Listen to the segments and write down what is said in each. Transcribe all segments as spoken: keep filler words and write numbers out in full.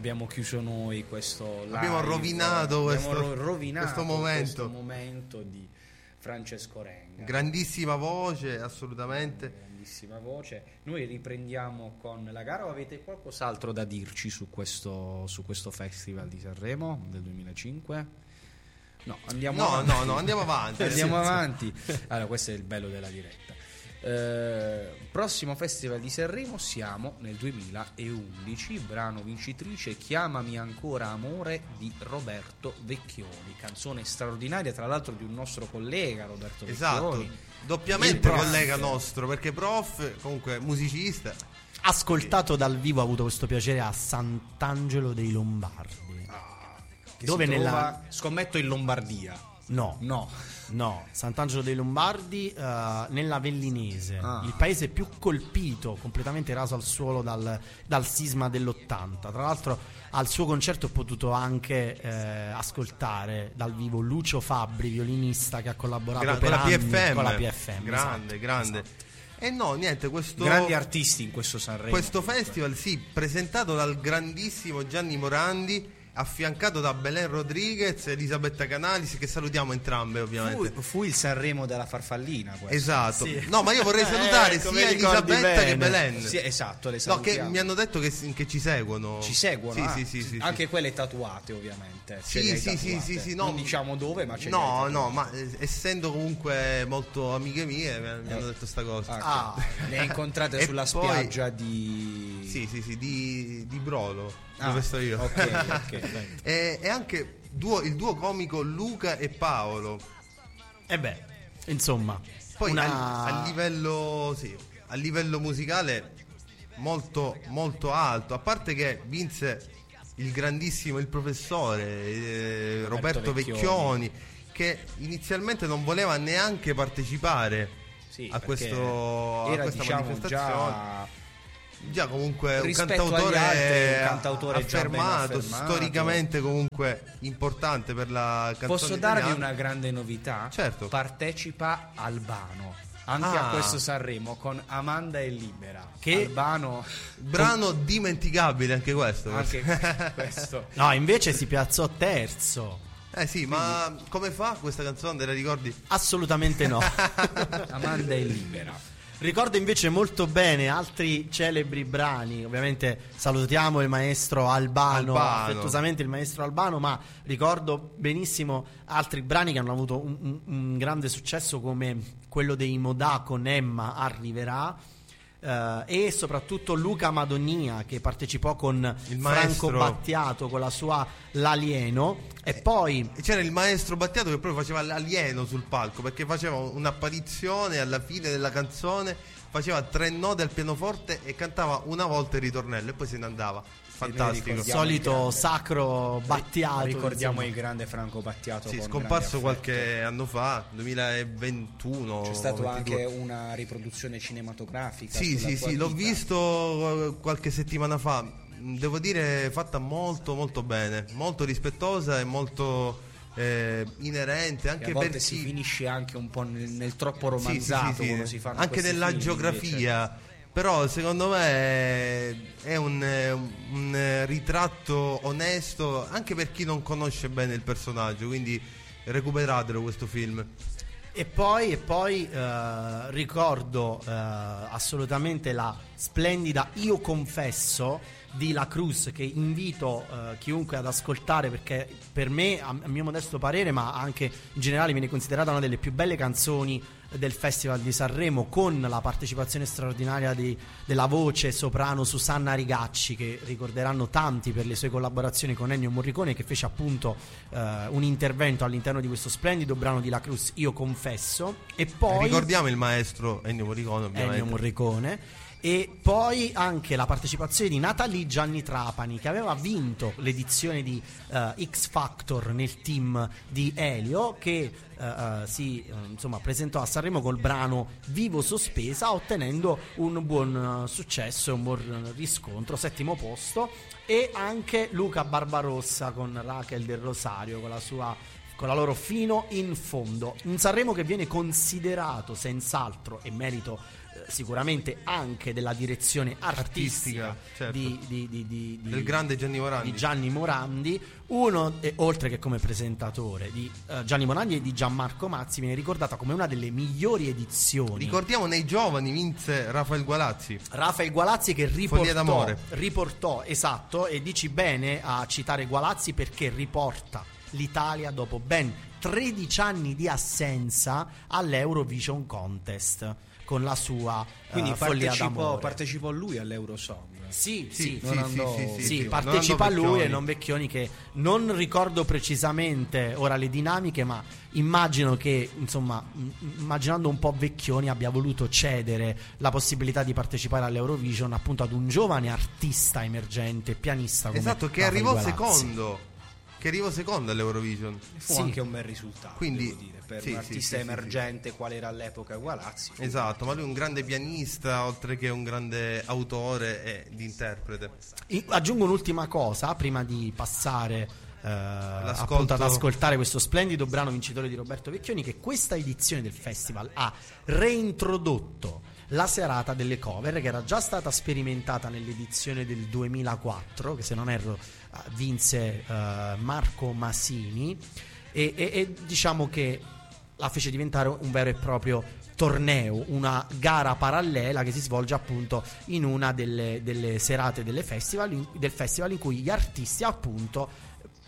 abbiamo chiuso noi questo live, abbiamo rovinato, abbiamo questo, rovinato questo momento. questo momento di Francesco Renga. Grandissima voce, assolutamente. Grandissima voce. Noi riprendiamo con la gara, o avete qualcos'altro da dirci su questo, su questo Festival di Sanremo del duemilacinque? No, andiamo no, avanti. no, no, andiamo avanti. Andiamo avanti. Allora, questo è il bello della diretta. Eh, prossimo Festival di Sanremo, siamo nel duemilaundici, brano vincitrice Chiamami ancora amore di Roberto Vecchioni, canzone straordinaria tra l'altro di un nostro collega Roberto esatto, Vecchioni, doppiamente collega nostro, perché prof, comunque musicista, ascoltato dal vivo, ha avuto questo piacere a Sant'Angelo dei Lombardi, ah, che dove si nella trova, scommetto in Lombardia. no No, No, Sant'Angelo dei Lombardi, uh, nell'Avellinese, ah. il paese più colpito, completamente raso al suolo dal, dal sisma dell'ottanta. Tra l'altro al suo concerto ho potuto anche eh, ascoltare dal vivo Lucio Fabbri, violinista che ha collaborato Gra- per con la anni P F M, con la P F M. grande, esatto, grande. esatto. E no, niente, questo grandi artisti in questo Sanremo. questo festival, sì, presentato dal grandissimo Gianni Morandi, affiancato da Belen Rodriguez e Elisabetta Canalis, che salutiamo entrambe ovviamente. Fu, fu il Sanremo della farfallina questo. Esatto. Sì. No, ma io vorrei salutare Eh, come sia ricordi Elisabetta che bene. Belen. Sì, esatto, le No, che salutiamo. mi hanno detto che, che ci seguono. Ci seguono, Sì, ah, sì, sì, sì, anche sì. quelle tatuate ovviamente. Sì, Ce le hai sì, sì, tatuate. sì, sì, no. Non diciamo dove, ma ce le No, hai no, tatuate. ma eh, essendo comunque molto amiche mie mi, mi hanno detto sta cosa. Ah, Ah. le hai incontrate E sulla poi- spiaggia di... Sì, sì, sì, di, di Brolo, Ah, dove sto io. ok, ok. e, e anche duo- il duo comico Luca e Paolo. E beh, insomma, Poi una... a, a livello sì, a livello musicale molto molto alto, a parte che vinse il grandissimo il professore eh, Roberto Roberto Vecchioni. Vecchioni, che inizialmente non voleva neanche partecipare Sì, a, perché questo, a era, questa diciamo, manifestazione. già Già comunque un rispetto agli cantautore, altri, un cantautore già ben affermato, affermato. storicamente comunque importante per la canzone Posso darvi italiana. una grande novità? Certo. Partecipa Albano anche Ah. a questo Sanremo con Amanda e Libera. Che- Albano Brano dimenticabile anche questo. anche questo. No, invece si piazzò terzo. Eh sì, ma come fa questa canzone, te la ricordi? Assolutamente no. Amanda e Libera. Ricordo invece molto bene altri celebri brani. Ovviamente salutiamo il maestro Albano, Albano. affettuosamente il maestro Albano, ma ricordo benissimo altri brani che hanno avuto un, un- un grande successo, come quello dei Modà con Emma Arriverà, eh, e soprattutto Luca Madonia, che partecipò con Il Franco maestro. Battiato con la sua L'Alieno, e poi E c'era il maestro Battiato che proprio faceva l'alieno sul palco, perché faceva un'apparizione alla fine della canzone, faceva tre note al pianoforte e cantava una volta il ritornello e poi se ne andava. Fantastico. il ricordiamo solito il grande- sacro Battiato, Ricordiamo insomma. il grande Franco Battiato. Sì, con scomparso grande affetto. qualche anno fa, duemilaventuno. C'è stata ventidue. anche una riproduzione cinematografica. Sì, sulla sì, sua sì, l'ho vita. visto eh, qualche settimana fa. Devo dire fatta molto molto bene, molto rispettosa e molto eh, inerente, E anche a volte per si chi finisce anche un po' nel, nel troppo Sì, sì, sì, romanzato, sì. come si fanno anche questi nella film, geografia. Però secondo me è- è un, eh, un, eh, ritratto onesto anche per chi non conosce bene il personaggio, quindi recuperatelo questo film. E poi, e poi eh, ricordo eh, assolutamente la splendida Io Confesso di La Cruz, che invito eh, chiunque ad ascoltare, perché per me, a, a mio modesto parere, ma anche in generale, viene considerata una delle più belle canzoni del Festival di Sanremo, con la partecipazione straordinaria di, della voce soprano Susanna Rigacci, che ricorderanno tanti per le sue collaborazioni con Ennio Morricone, che fece appunto eh, un intervento all'interno di questo splendido brano di La Cruz, Io Confesso. E poi Ricordiamo il maestro Ennio Morricone, ovviamente. Ennio Morricone. E poi anche la partecipazione di Natalie Gianni Trapani, che aveva vinto l'edizione di eh, X Factor nel team di Elio, che eh, eh, si eh, insomma presentò a Sanremo col brano Vivo Sospesa, ottenendo un buon eh, successo e un buon riscontro, settimo posto. E anche Luca Barbarossa con Raquel del Rosario, con la sua con la loro Fino in fondo. Un Sanremo che viene considerato senz'altro, e merito sicuramente anche della direzione artistica, Artistica, certo. di, di, di, di, di- Del grande Gianni Morandi. di Gianni Morandi, uno eh, oltre che come presentatore di eh, Gianni Morandi e di Gianmarco Mazzi, viene ricordata come una delle migliori edizioni. Ricordiamo, nei giovani vinse Rafael Gualazzi. Rafael Gualazzi che Follia riportò, d'amore. riportò, esatto, e dici bene a citare Gualazzi perché riporta l'Italia dopo ben tredici anni di assenza all'Eurovision Contest con la sua Quindi eh, Follia partecipò, d'amore. partecipò lui all'Eurosong. Sì, Sì, sì, sì, non sì, andò- sì, sì, sì, sì. partecipa Non andò lui e Vecchioni. non Vecchioni, che non ricordo precisamente ora le dinamiche, ma immagino che, insomma, m- immaginando un po' Vecchioni, abbia voluto cedere la possibilità di partecipare all'Eurovision appunto ad un giovane artista emergente, pianista come Esatto, che Rafael arrivò Gualazzi. secondo. Che arrivò secondo all'Eurovision. Fu Sì. anche un bel risultato, Quindi- devo dire, per sì, un sì, artista sì, sì, emergente quale era all'epoca Gualazzi. fu- Esatto, ma lui è un grande pianista, oltre che un grande autore e di interprete. I- Aggiungo un'ultima cosa prima di passare eh, L'ascolto. appunto ad ascoltare questo splendido brano vincitore di Roberto Vecchioni, che questa edizione del festival ha reintrodotto la serata delle cover, che era già stata sperimentata nell'edizione del duemilaquattro, che se non erro eh, vinse eh, Marco Masini, e, e- e diciamo che la fece diventare un vero e proprio torneo, una gara parallela che si svolge appunto in una delle, delle serate delle festival, in- del festival in cui gli artisti appunto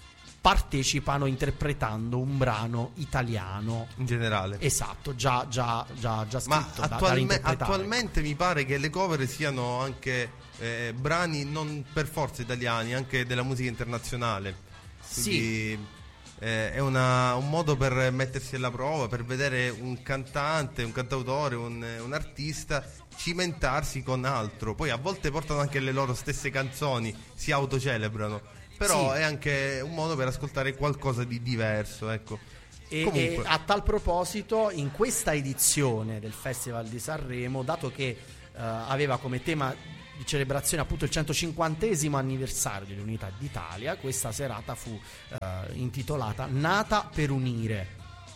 partecipano interpretando un brano italiano. In generale. Esatto, già, già, già, già Ma scritto da- da attualme- reinterpretare. attualmente mi pare che le cover siano anche eh, brani non per forza italiani, anche della musica internazionale. Quindi, eh, è una- un modo per mettersi alla prova, per vedere un cantante, un cantautore, un, un artista cimentarsi con altro. Poi a volte portano anche le loro stesse canzoni, si autocelebrano. Però Sì. è anche un modo per ascoltare qualcosa di diverso, ecco. E, Comunque. e a tal proposito, in questa edizione del Festival di Sanremo, dato che eh, aveva come tema di celebrazione appunto il centocinquantesimo anniversario dell'Unità d'Italia, questa serata fu eh, intitolata Nata per unire.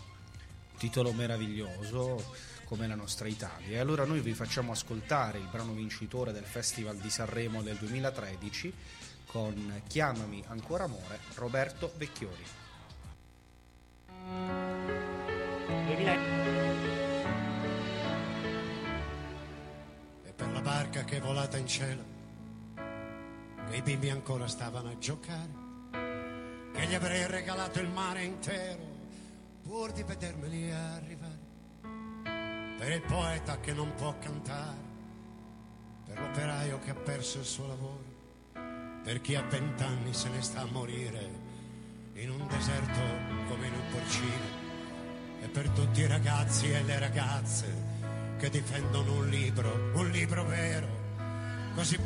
Titolo meraviglioso come la nostra Italia. E allora noi vi facciamo ascoltare il brano vincitore del Festival di Sanremo del duemilatredici con Chiamami ancora amore, Roberto Vecchioni. E per la barca che è volata in cielo, che i bimbi ancora stavano a giocare, che gli avrei regalato il mare intero pur di vedermeli arrivare. Per il poeta che non può cantare, per l'operaio che ha perso il suo lavoro, per chi a vent'anni se ne sta a morire in un deserto come in un porcino, e per tutti i ragazzi e le ragazze che difendono un libro, un libro vero, così